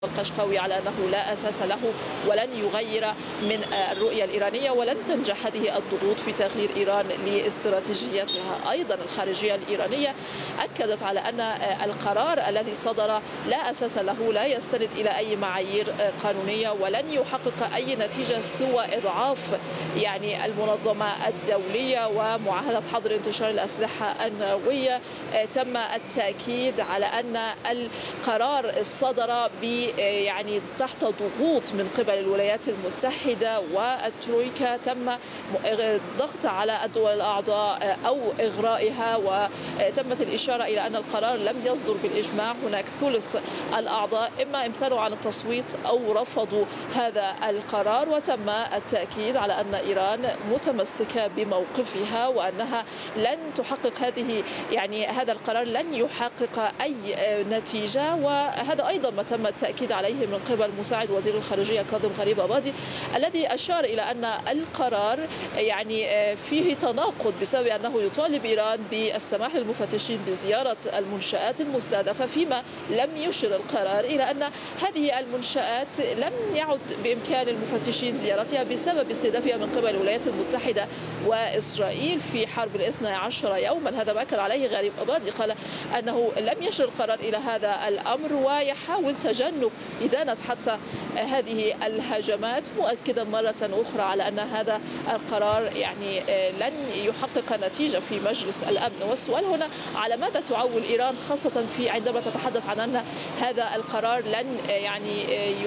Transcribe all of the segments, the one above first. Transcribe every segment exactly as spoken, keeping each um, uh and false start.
القشقاوي على أنه لا أساس له ولن يغير من الرؤية الإيرانية، ولن تنجح هذه الضغوط في تغيير إيران لاستراتيجيتها. أيضا الخارجية الإيرانية أكدت على أن القرار الذي صدر لا أساس له، لا يستند إلى أي معايير قانونية، ولن يحقق أي نتيجة سوى إضعاف يعني المنظمة الدولية ومعاهدة حظر انتشار الأسلحة النووية. تم التأكيد على أن القرار صدر ب يعني تحت ضغوط من قبل الولايات المتحدة والترويكا، تم الضغط على الدول الأعضاء أو إغرائها، وتمت الإشارة إلى أن القرار لم يصدر بالإجماع. هناك ثلث الأعضاء إما امتنعوا عن التصويت أو رفضوا هذا القرار، وتم التأكيد على أن إيران متمسكة بموقفها وأنها لن تحقق هذه يعني هذا القرار لن يحقق أي نتيجة. وهذا أيضا ما تم التأكيد عليه من قبل مساعد وزير الخارجية كاظم غريب أباضي، الذي أشار إلى أن القرار يعني فيه تناقض بسبب أنه يطالب إيران بالسماح للمفتشين بزيارة المنشآت المستهدفة، فيما لم يشر القرار إلى أن هذه المنشآت لم يعد بإمكان المفتشين زيارتها بسبب استهدافها من قبل الولايات المتحدة وإسرائيل في حرب الاثنى عشر يوما. هذا ما أكد عليه غريب أباضي، قال أنه لم يشر القرار إلى هذا الأمر ويحاول تجنب إدانة حتى هذه الهجمات، مؤكدا مرة أخرى على أن هذا القرار يعني لن يحقق نتيجة في مجلس الأمن. والسؤال هنا على ماذا تعول إيران، خاصة في عندما تتحدث عن أن هذا القرار لن يعني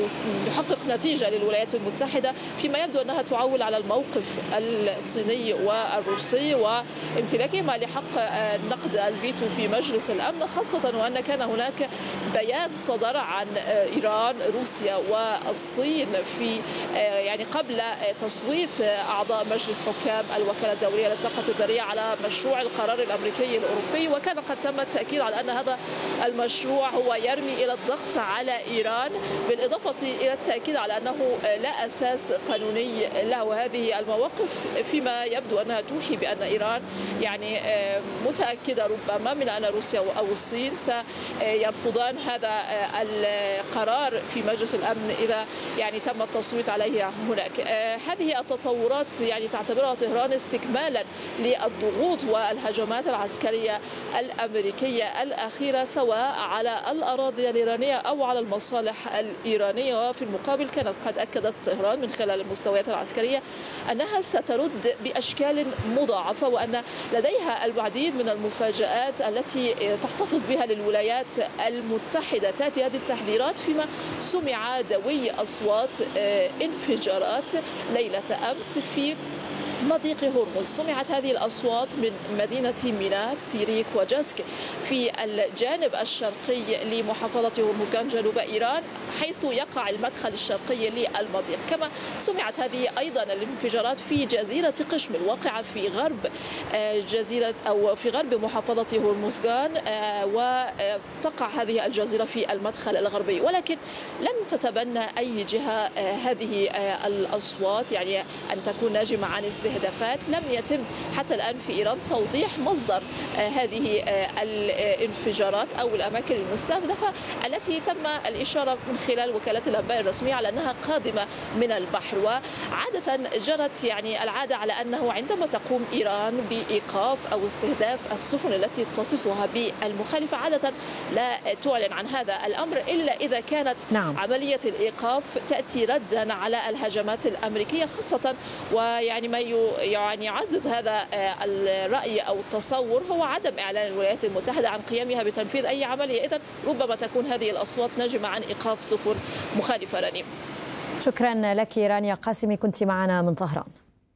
يحقق نتيجة للولايات المتحدة، فيما يبدو أنها تعول على الموقف الصيني والروسي وامتلاكهما لحق نقد الفيتو في مجلس الأمن، خاصة وأن كان هناك بيان صدر عن إيران روسيا والصين في يعني قبل تصويت أعضاء مجلس حكام الوكالة الدولية للطاقة الذرية على مشروع القرار الأمريكي الأوروبي، وكان قد تم التأكيد على أن هذا المشروع هو يرمي إلى الضغط على إيران، بالإضافة إلى التأكيد على أنه لا أساس قانوني له. وهذه المواقف فيما يبدو أنها توحي بأن إيران يعني متأكدة ربما من أن روسيا أو الصين سيرفضان هذا القرار في مجلس الأمن إذا يعني تم التصويت عليه هناك. هذه التطورات يعني تعتبرها طهران استكمالا للضغوط والهجمات العسكرية الأمريكية الأخيرة، سواء على الأراضي الإيرانية أو على المصالح الإيرانية. وفي المقابل كانت قد أكدت طهران من خلال المستويات العسكرية أنها سترد بأشكال مضاعفة، وأن لديها العديد من المفاجآت التي تحتفظ بها للولايات المتحدة. تأتي هذه التحذيرات فيما سمع دوي أصوات انفجارات ليلة أمس في مضيق هرمز. سمعت هذه الأصوات من مدينة ميناء، سيريك وجاسك في الجانب الشرقي لمحافظة هرمزغان جنوب إيران، حيث يقع المدخل الشرقي للمضيق. كما سمعت هذه أيضا الانفجارات في جزيرة قشم الواقعة في غرب جزيرة أو في غرب محافظة هرمزغان، وتقع هذه الجزيرة في المدخل الغربي، ولكن لم تتبنى أي جهة هذه الأصوات يعني أن تكون ناجمة عن استهدافات. لم يتم حتى الآن في إيران توضيح مصدر هذه الانفجارات أو الأماكن المستهدفة التي تم الإشارة من خلال وكالات الأنباء الرسمية على أنها قادمة من البحر. وعادة جرت يعني العادة على أنه عندما تقوم إيران بإيقاف أو استهداف السفن التي تصفها بالمخالفة، عادة لا تعلن عن هذا الأمر إلا إذا كانت نعم. عملية الإيقاف تأتي ردا على الهجمات الأمريكية خاصة. ويعني ما يعني يعزز هذا الرأي أو التصور هو عدم إعلان الولايات المتحدة عن قيامها بتنفيذ أي عملية، إذن ربما تكون هذه الأصوات ناجمة عن إيقاف سفن مخالفة. رنيم، شكرا لك رانيا قاسمي، كنت معنا من طهران.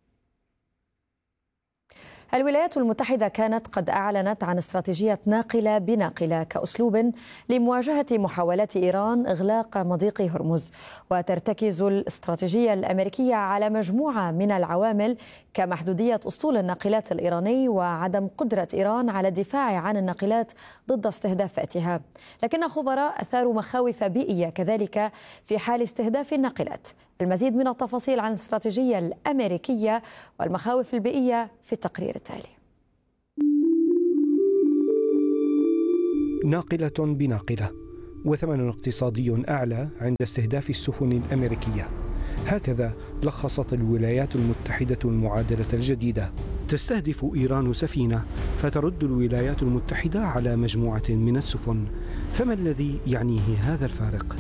الولايات المتحدة كانت قد أعلنت عن استراتيجية ناقلة بناقلة كأسلوب لمواجهة محاولات إيران إغلاق مضيق هرمز، وترتكز الاستراتيجية الأمريكية على مجموعة من العوامل كمحدودية أسطول الناقلات الإيراني وعدم قدرة إيران على الدفاع عن الناقلات ضد استهدافاتها. لكن خبراء أثاروا مخاوف بيئية كذلك في حال استهداف الناقلات. المزيد من التفاصيل عن الاستراتيجية الأمريكية والمخاوف البيئية في التقرير التالي. ناقلة بناقلة، وثمن اقتصادي أعلى عند استهداف السفن الأمريكية. هكذا لخصت الولايات المتحدة المعادلة الجديدة. تستهدف إيران سفينة فترد الولايات المتحدة على مجموعة من السفن. فما الذي يعنيه هذا الفارق؟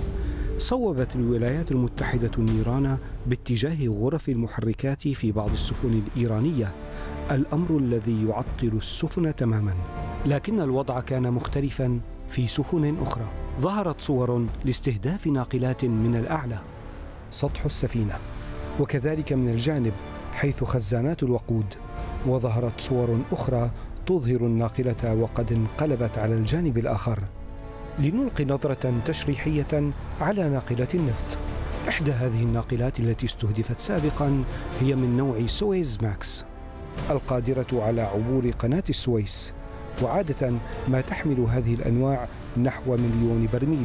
صوبت الولايات المتحدة النيران باتجاه غرف المحركات في بعض السفن الإيرانية، الأمر الذي يعطل السفن تماما. لكن الوضع كان مختلفا في سفن أخرى. ظهرت صور لاستهداف ناقلات من الأعلى، سطح السفينة، وكذلك من الجانب حيث خزانات الوقود. وظهرت صور أخرى تظهر الناقلة وقد انقلبت على الجانب الآخر. لنلقي نظرة تشريحية على ناقلة النفط. إحدى هذه الناقلات التي استهدفت سابقا هي من نوع سويس ماكس، القادرة على عبور قناة السويس، وعادة ما تحمل هذه الأنواع نحو مليون برميل.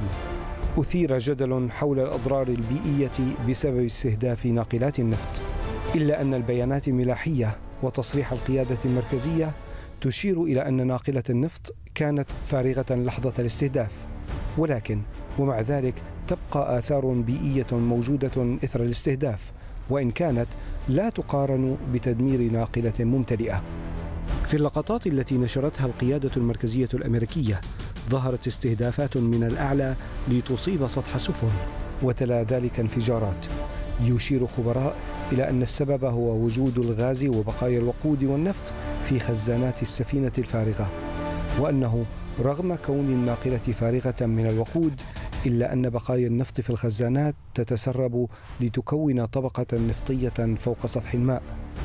أثير جدل حول الأضرار البيئية بسبب استهداف ناقلات النفط، إلا أن البيانات الملاحية وتصريح القيادة المركزية تشير إلى أن ناقلة النفط كانت فارغة لحظة الاستهداف. ولكن ومع ذلك تبقى آثار بيئية موجودة إثر الاستهداف، وإن كانت لا تقارن بتدمير ناقلة ممتلئة. في اللقطات التي نشرتها القيادة المركزية الأمريكية ظهرت استهدافات من الأعلى لتصيب سطح سفن، وتلا ذلك انفجارات. يشير خبراء إلى أن السبب هو وجود الغاز وبقايا الوقود والنفط في خزانات السفينة الفارغة، وأنه رغم كون الناقلة فارغة من الوقود إلا أن بقايا النفط في الخزانات تتسرب لتكون طبقة نفطية فوق سطح الماء،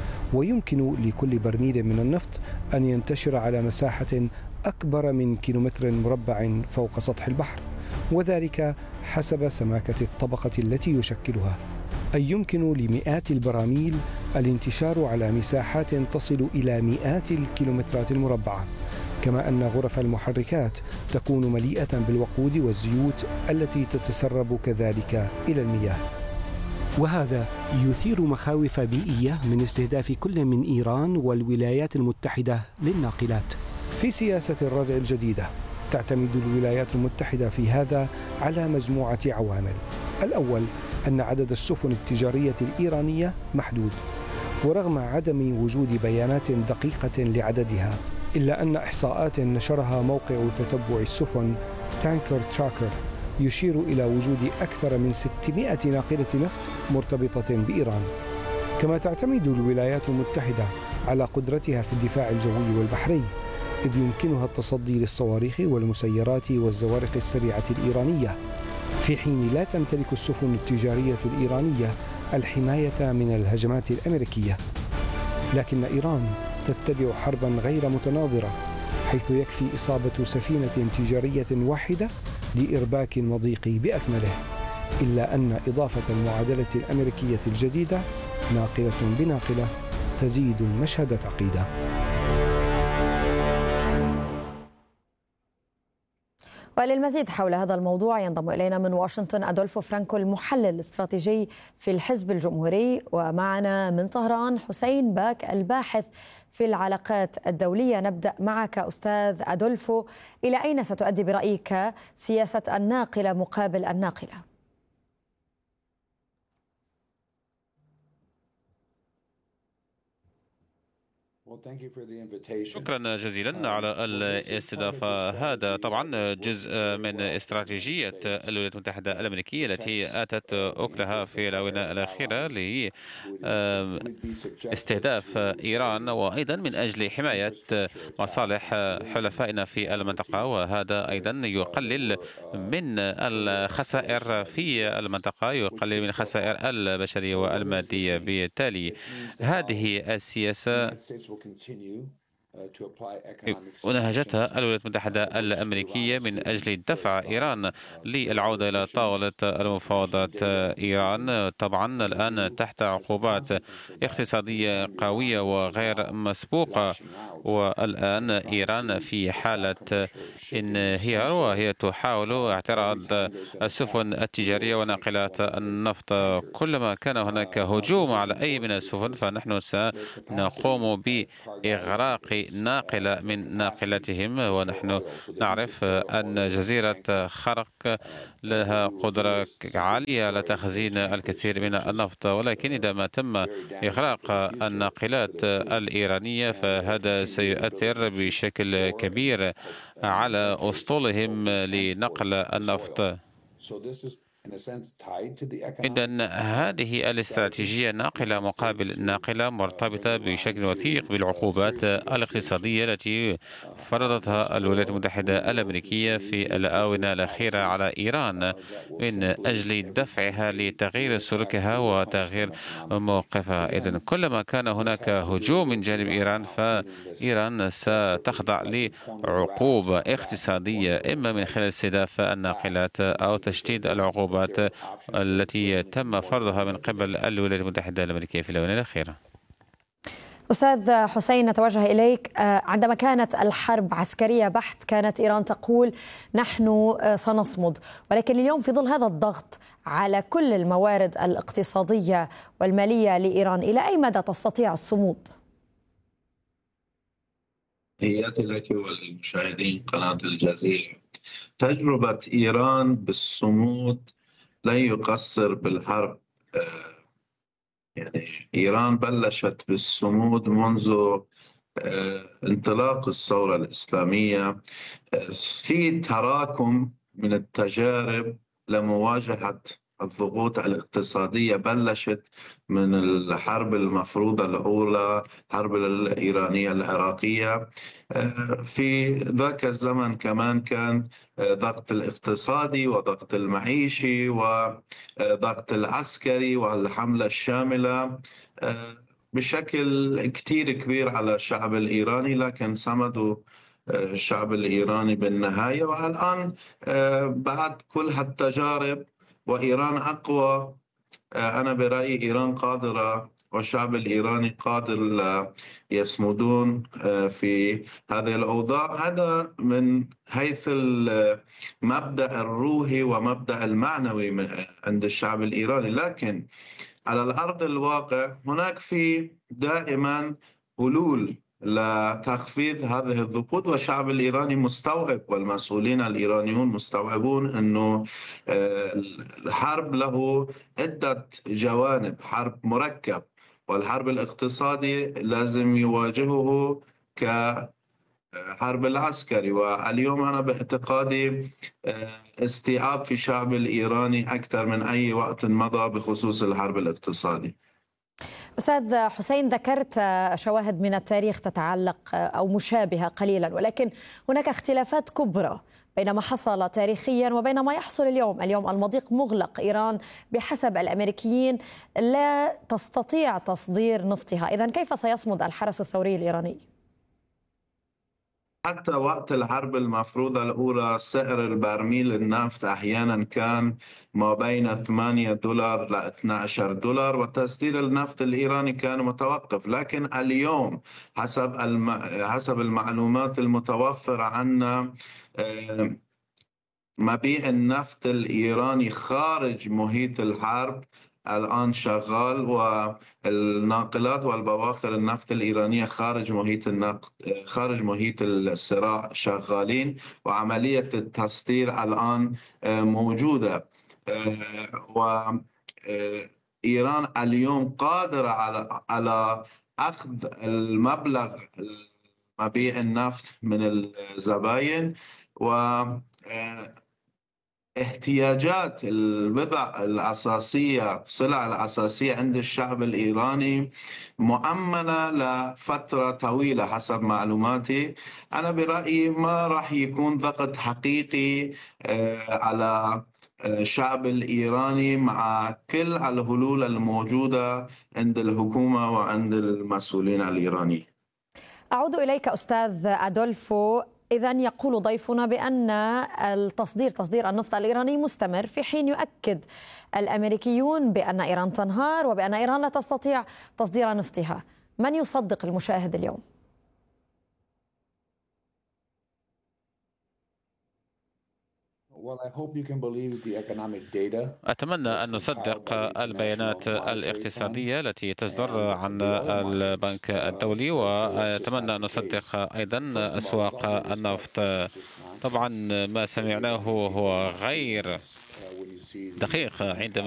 ويمكن لكل برميل من النفط أن ينتشر على مساحة أكبر من كيلومتر مربع فوق سطح البحر، وذلك حسب سماكة الطبقة التي يشكلها. أي يمكن لمئات البراميل الانتشار على مساحات تصل إلى مئات الكيلومترات المربعة، كما أن غرف المحركات تكون مليئة بالوقود والزيوت التي تتسرب كذلك إلى المياه. وهذا يثير مخاوف بيئية من استهداف كل من إيران والولايات المتحدة للناقلات. في سياسة الردع الجديدة تعتمد الولايات المتحدة في هذا على مجموعة عوامل. الأول أن عدد السفن التجارية الإيرانية محدود، ورغم عدم وجود بيانات دقيقة لعددها، إلا أن إحصاءات نشرها موقع تتبع السفن تانكر تراكر يشير إلى وجود أكثر من ستمائة ناقلة نفط مرتبطة بإيران. كما تعتمد الولايات المتحدة على قدرتها في الدفاع الجوي والبحري، إذ يمكنها التصدي للصواريخ والمسيرات والزوارق السريعة الإيرانية، في حين لا تمتلك السفن التجارية الإيرانية الحماية من الهجمات الأمريكية. لكن إيران تتبع حربا غير متناظرة، حيث يكفي إصابة سفينة تجارية واحدة لإرباك المضيق بأكمله، إلا أن إضافة المعادلة الأمريكية الجديدة ناقلة بناقلة تزيد المشهد تعقيدا. وللمزيد حول هذا الموضوع ينضم إلينا من واشنطن أدولفو فرانكو المحلل الاستراتيجي في الحزب الجمهوري، ومعنا من طهران حسين باك الباحث في العلاقات الدولية. نبدأ معك أستاذ أدولفو، إلى أين ستؤدي برأيك سياسة الناقلة مقابل الناقلة؟ شكرا جزيلا على الاستضافة. هذا طبعا جزء من استراتيجية الولايات المتحدة الأمريكية التي آتت أكلها في الآونة الأخيرة لاستهداف إيران، وأيضا من أجل حماية مصالح حلفائنا في المنطقة، وهذا أيضا يقلل من الخسائر في المنطقة، يقلل من الخسائر البشرية والمادية. بالتالي هذه السياسة ونهجتها الولايات المتحدة الأمريكية من أجل دفع إيران للعودة إلى طاولة المفاوضات. إيران طبعا الآن تحت عقوبات اقتصادية قوية وغير مسبوقة، والآن إيران في حالة انهيار، وهي تحاول اعتراض السفن التجارية وناقلات النفط. كلما كان هناك هجوم على أي من السفن فنحن سنقوم بإغراق بإلغاء ناقلة من ناقلتهم، ونحن نعرف أن جزيرة خرق لها قدرة عالية لتخزين الكثير من النفط، ولكن إذا ما تم إغلاق الناقلات الإيرانية فهذا سيؤثر بشكل كبير على أسطولهم لنقل النفط. إذن هذه الاستراتيجية ناقلة مقابل ناقلة مرتبطة بشكل وثيق بالعقوبات الاقتصادية التي فرضتها الولايات المتحدة الأمريكية في الآونة الأخيرة على إيران من أجل دفعها لتغيير سلوكها وتغيير موقفها. إذن كلما كان هناك هجوم من جانب إيران فإيران ستخضع لعقوبة اقتصادية إما من خلال استهداف الناقلات أو تشديد العقوبات التي تم فرضها من قبل الولايات المتحدة الأمريكية في الآونة الأخيرة. أستاذ حسين، نتوجه إليك. عندما كانت الحرب عسكرية بحت كانت إيران تقول نحن سنصمد، ولكن اليوم في ظل هذا الضغط على كل الموارد الاقتصادية والمالية لإيران، إلى أي مدى تستطيع الصمود؟ تحياتي لك والمشاهدين قناة الجزيرة. تجربة إيران بالصمود لا يقصر بالحرب. يعني إيران بلشت بالصمود منذ انطلاق الثورة الإسلامية، في تراكم من التجارب لمواجهة الضغوط الاقتصادية بلشت من الحرب المفروضة الأولى، الحرب الإيرانية العراقية. في ذاك الزمن كمان كان ضغط الاقتصادي وضغط المعيشي وضغط العسكري والحملة الشاملة بشكل كتير كبير على الشعب الإيراني، لكن صمدوا الشعب الإيراني بالنهاية. والآن بعد كل هالتجارب وإيران أقوى، أنا برأيي إيران قادرة والشعب الإيراني قادر يصمدون في هذه الأوضاع. هذا من حيث المبدأ الروحي ومبدأ المعنوي عند الشعب الإيراني، لكن على الأرض الواقع هناك في دائما حلول لتخفيض هذه الضغوط، والشعب الإيراني مستوعب والمسؤولين الإيرانيون مستوعبون أنه الحرب له عدة جوانب، حرب مركب، والحرب الاقتصادي لازم يواجهه كحرب العسكري. واليوم أنا باعتقادي استيعاب في الشعب الإيراني أكثر من أي وقت مضى بخصوص الحرب الاقتصادي. أستاذ حسين، ذكرت شواهد من التاريخ تتعلق أو مشابهة قليلا، ولكن هناك اختلافات كبرى بين ما حصل تاريخيا وبين ما يحصل اليوم. اليوم المضيق مغلق، إيران بحسب الأمريكيين لا تستطيع تصدير نفطها، إذن كيف سيصمد الحرس الثوري الإيراني؟ حتى وقت الحرب المفروضة الأولى سعر البرميل النفط أحيانا كان ما بين ثمانية دولار ل اثني عشر دولار، وتصدير النفط الإيراني كان متوقف. لكن اليوم حسب الم... حسب المعلومات المتوفرة عنا مبيع النفط الإيراني خارج محيط الحرب الآن شغال، والناقلات والبواخر النفط الإيرانية خارج محيط النقد خارج محيط الصراع شغالين، وعملية التصدير الآن موجودة. وإيران اليوم قادرة على على أخذ المبلغ مبيع النفط من الزباين، و احتياجات البضع الأساسية السلع الأساسية عند الشعب الإيراني مؤمنة لفترة طويلة حسب معلوماتي. أنا برأيي ما راح يكون ضغط حقيقي على الشعب الإيراني مع كل الحلول الموجودة عند الحكومة وعند المسؤولين الإيرانيين. أعود إليك أستاذ أدولفو. إذن يقول ضيفنا بأن التصدير تصدير النفط الإيراني مستمر، في حين يؤكد الأمريكيون بأن إيران تنهار وبأن إيران لا تستطيع تصدير نفطها. من يصدق المشاهد اليوم؟ أتمنى أن نصدق البيانات الاقتصادية التي تصدر عن البنك الدولي، وأتمنى أن نصدق أيضا أسواق النفط. طبعا ما سمعناه هو غير دقيق عندما